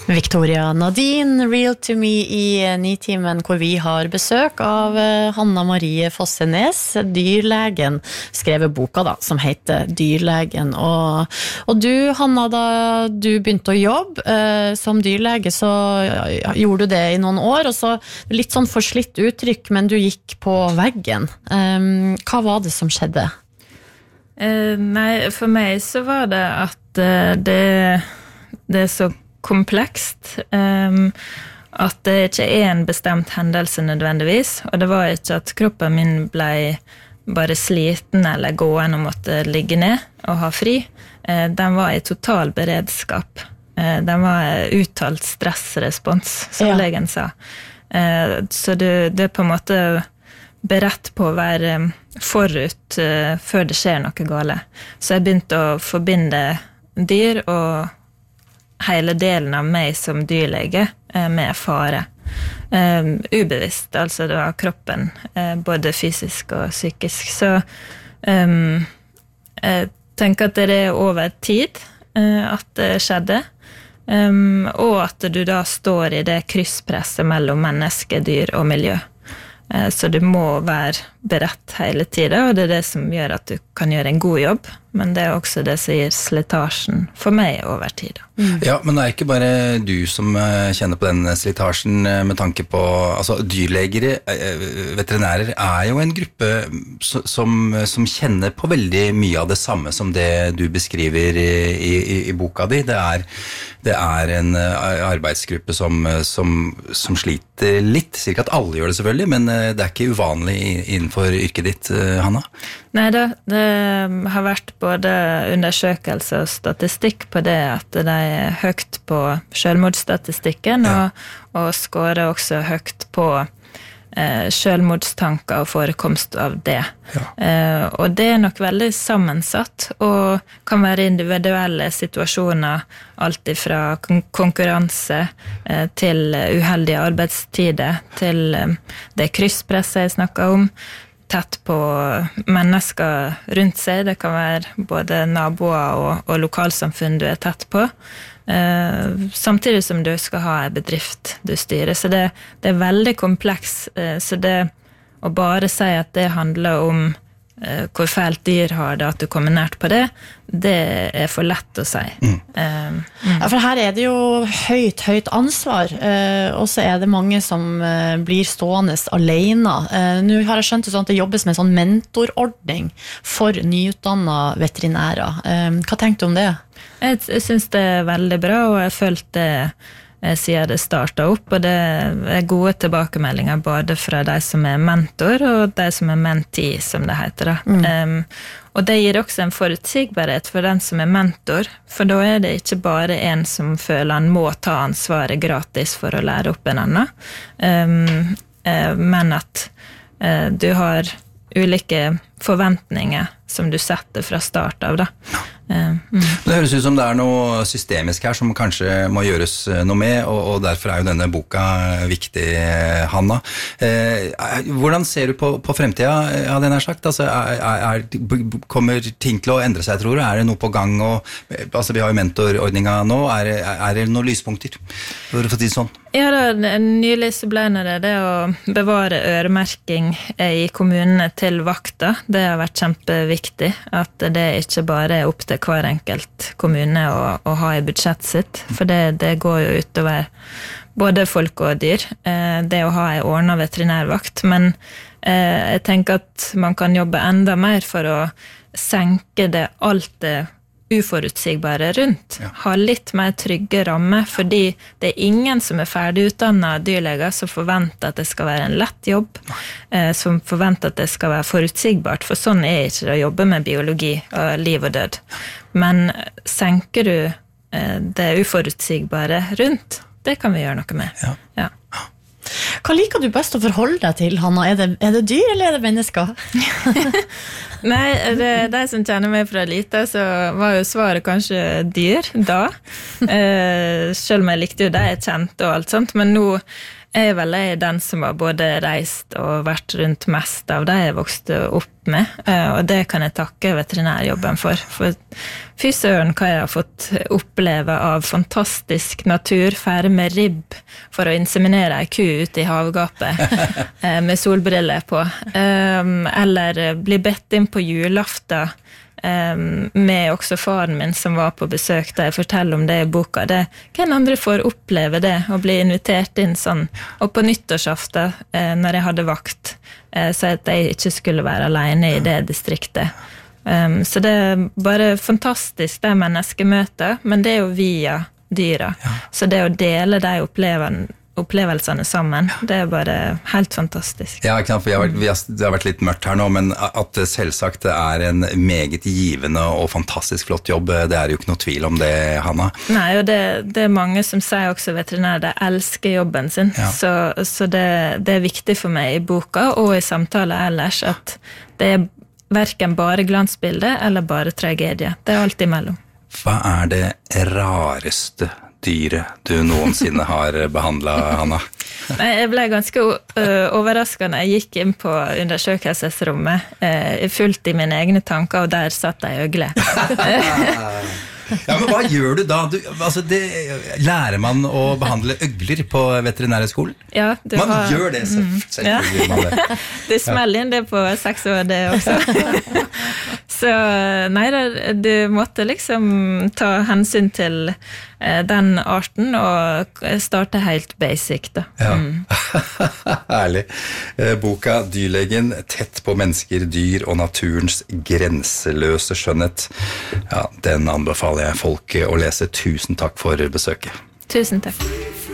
Victoria Nadine, Real to Me I Nitimen, hvor vi har besøk av Hanna Marie Fossenes, dyrlegen, skrevet boka da, som heter Dyrlegen. Og du, Hanna, da du begynte å jobbe som dyrlege, så gjorde du det I noen år, og så litt sånn forslitt uttrykk, men du gikk på veggen. Hva var det som skjedde? Nei, for meg så var det at det så komplekst, at det ikke en bestemt hendelse nødvendigvis, og det var ikke at kroppen min ble bare sliten eller gåen og måtte ligge ned og ha fri. Den var I total beredskap. Den var uttalt stressrespons, som legen sa. Så det på en måte beredt på å være forut før det skjer noe gale. Så jeg begynte å forbinde dyr og hele delen av meg som dyrlege med fare. Ubevisst, altså det var kroppen, både fysisk og psykisk. Så jeg tenker at det over tid at det skjedde, og at du da står I det krysspresset mellom menneske, dyr og miljø. Så du må være beredt hele tiden, og det det som gjør at du kan gjøre en god jobb, men det også det som gir slitasjen for meg over tid. Ja, men det ikke bare du som kjenner på den slitasjen med tanke på, altså dyrlegere, veterinærer jo en gruppe som kjenner på veldig mye av det samme som det du beskriver I boka di. Det en arbeidsgruppe som sliter litt, sikkert at alle gjør det selvfølgelig, men det ikke uvanlig innenfor yrket ditt, Hanna? Nei, det har vært både undersøkelser og statistikk på det at det høyt på selvmordsstatistikken og skårer også høyt på selvmordstanker og forekomst av det. Og det nok veldig sammensatt og kan være individuelle situasjoner, alt fra konkurranse til uheldige arbeidstider, til det krysspresset jeg snakket om, tett på mennesker rundt seg. Det kan være både naboer og lokalsamfunn du tett på. Samtidig som du skal ha en bedrift du styrer. Så det veldig kompleks. Så det å bare si at det handler om hvor fælt dyr har det, at du kommer nært på det for lett å si. Ja, for her det jo høyt ansvar, og så det mange som blir stående alene. Nå har jeg skjønt det sånn at det jobbes med en sånn mentorordning for nyutdannede veterinærer. Hva tenkte du om det? Jeg synes det veldig bra, og jeg følte siden det startet opp, og det gode tilbakemeldinger både fra de som mentor og de som mentee, som det heter da. Og det gir også en forutsigbarhet for den som mentor, for da det ikke bare en som føler han må ta ansvaret gratis for å lære opp en annen, men at du har ulike forventninger som du setter fra start av da. Det høres ut som det noe systemisk her som kanskje må gjøres noe med, og derfor jo denne boka viktig, Hanna. Hvordan ser du på fremtiden, hadde jeg nær sagt? Altså, kommer ting til å endre seg, tror du? Det noe på gang? Altså, vi har jo mentorordningen nå. Det noen lyspunkter? For å få tid sånn? Ja, nylig så ble det å bevare øremerking I kommunene til vakta. Det har vært kjempeviktig, at det ikke bare opp til hver enkelt kommune å ha I budsjettet sitt, for det går jo utover både folk og dyr, det å ha en ordnet veterinærvakt, men jeg tenker at man kan jobbe enda mer for å senke alt det uforutsigbare rundt, ha litt mer trygge rammer, fordi det ingen som ferdigutdannet dyrleger som forventer at det skal være en lett jobb, som forventer at det skal være forutsigbart, for sånn ikke det å jobbe med biologi og liv og død. Men senker du det uforutsigbare rundt, det kan vi gjøre noe med. Ja. Hva liker du best å forholde deg til, Hanna? Det dyr, eller det mennesker? Nei, de som kjenner meg fra lite, så var jo svaret kanskje dyr da. Selv om jeg likte jo det jeg kjente og alt sånt, men nå Jeg er vel den som har både reist og vært rundt mest av det jeg vokste opp med, og det kan jeg takke veterinærjobben for fy søren hva jeg har fått oppleve av fantastisk natur, fære med ribb for å inseminere en ku ute i havgapet med solbriller på, eller bli bedt inn på julaften med også faren min som var på besøk da jeg forteller om det i boka. Hvem andre får oppleve det og bli invitert inn sånn, og på nyttårsaften når jeg hadde vakt, så at jeg ikke skulle være alene i det distriktet. Så det er bare fantastisk det menneskemøtet, men det er jo via dyra. Så det å dele de opplevelsene sammen, det er bare helt fantastisk. Ja, ikke sant, for det har vært litt mørkt her nå, men at det selvsagt er en meget givende og fantastisk flott jobb, det er jo ikke noe tvil om det, Hanna. Nei, og det er mange som sier også veterinærer, de elsker jobben sin, så det er viktig for meg i boka og i samtaler ellers, at det er hverken bare glansbilde eller bare tragedie. Det er alt imellom. Hva er det rareste dyret du noensinne har behandlet, Hanna? Jeg ble ganske overrasket når jeg gikk inn på undersøkelsesrommet, fullt i mine egne tanker, og der satt jeg øgle. Ja, men hva gjør du da? Lærer man å behandle øgler på veterinærskolen? Ja, gjør det, selvfølgelig man det. Det smeller inn det på 6 år, det også. Så nei, du måtte liksom ta hensyn til den arten og starte helt basic da. Ja. Herlig. Boka Dyrlegen, tett på mennesker, dyr og naturens grenseløse skjønnhet. Ja, den anbefaler jeg folk å lese. Tusen takk for besøket. Tusen takk.